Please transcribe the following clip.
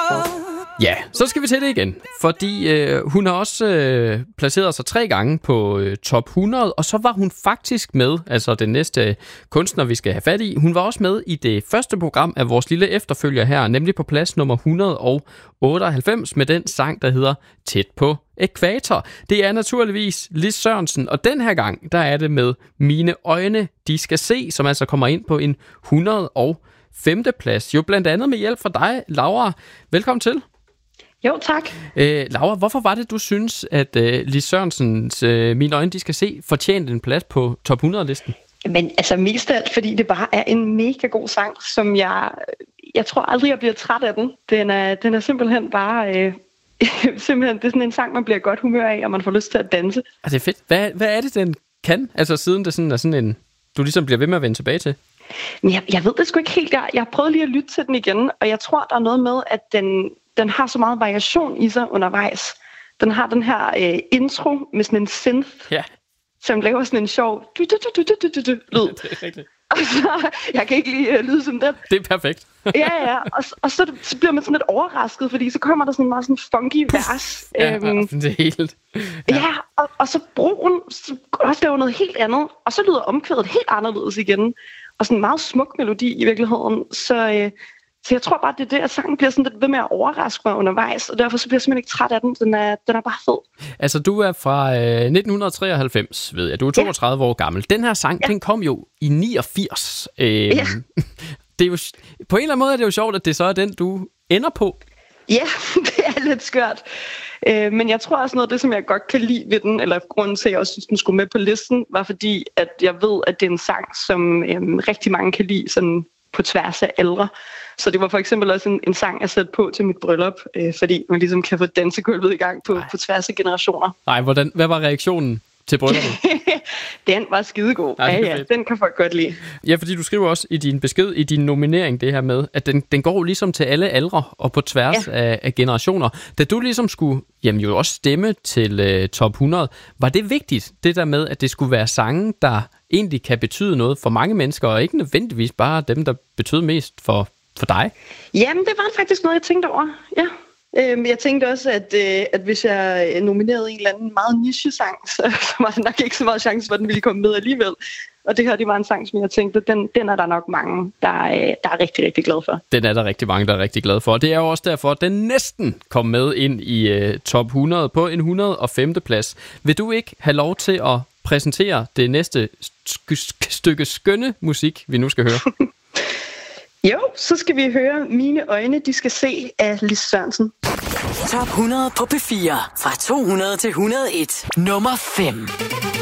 Ja, så skal vi til det igen, fordi hun har også placeret sig 3 gange på top 100, og så var hun faktisk med, altså den næste kunstner, vi skal have fat i. Hun var også med i det første program af vores lille efterfølger her, nemlig på plads nummer 198 med den sang, der hedder Tæt på Ækvator. Det er naturligvis Lis Sørensen, og den her gang, der er det med Mine øjne, de skal se, som altså kommer ind på en 105. plads. Jo, blandt andet med hjælp fra dig, Laura. Velkommen til. Jo, tak. Laura, hvorfor var det, du synes, at Lis Sørensens Mine øjne, de skal se, fortjente en plads på top 100-listen? Men altså mest af alt, fordi det bare er en mega god sang, som jeg tror aldrig, jeg bliver træt af den. Den er simpelthen bare... simpelthen, det er sådan en sang, man bliver godt humør af, og man får lyst til at danse. Det er fedt. Hvad er det, den kan? Altså siden det sådan er sådan en... Du ligesom bliver ved med at vende tilbage til? Jeg ved det sgu ikke helt. Jeg har prøvet lige at lytte til den igen, og jeg tror, der er noget med, at den har så meget variation i sig undervejs. Den har den her intro med sådan en synth, som laver sådan en sjov lyd. Det er rigtigt. Og så, jeg kan ikke lige lyde som det. Det er perfekt. Ja. Og så bliver man sådan lidt overrasket, fordi så kommer der sådan en meget sådan funky vers. Det er helt... Ja, og så broen så også laver noget helt andet, og så lyder omkvædet helt anderledes igen. Og sådan en meget smuk melodi i virkeligheden. Så jeg tror bare, det er det, at sangen bliver sådan lidt ved med at overraske mig undervejs, og derfor så bliver jeg simpelthen ikke træt af den. Den er bare fed. Altså, du er fra 1993, ved jeg. Du er 32 år gammel. Den her sang, den kom jo i 89. Det er jo, på en eller anden måde er det jo sjovt, at det så er den, du ender på. Ja, det er lidt skørt. Men jeg tror også noget af det, som jeg godt kan lide ved den, eller grunden til, at jeg også synes, den skulle med på listen, var fordi, at jeg ved, at det er en sang, som rigtig mange kan lide sådan på tværs af aldre. Så det var for eksempel også en sang, jeg satte på til mit bryllup, fordi man ligesom kan få dansegulvet i gang på tværs af generationer. Nej, hvad var reaktionen til brylluppet? Den var skidegod. Ja, den kan folk godt lide. Ja, fordi du skriver også i din besked, i din nominering, det her med, at den går ligesom til alle aldre og på tværs af generationer. Da du ligesom skulle jo også stemme til top 100, var det vigtigt, det der med, at det skulle være sange, der egentlig kan betyde noget for mange mennesker, og ikke nødvendigvis bare dem, der betød mest for dig? Jamen, det var faktisk noget, jeg tænkte over, ja. Jeg tænkte også, at hvis jeg nominerede en eller anden meget niche-sang, så var der nok ikke så meget chance for, at den ville komme med alligevel. Og det her, det var en sang, som jeg tænkte, den er der nok mange, der er rigtig, rigtig glad for. Den er der rigtig mange, der er rigtig glad for. Og det er jo også derfor, at den næsten kom med ind i top 100 på en 105. plads. Vil du ikke have lov til at præsentere det næste stykke skønne musik, vi nu skal høre? Jo, så skal vi høre Mine øjne, de skal se af Lis Sørensen. Top 100 på P4 fra 200 til 101. Nummer 5.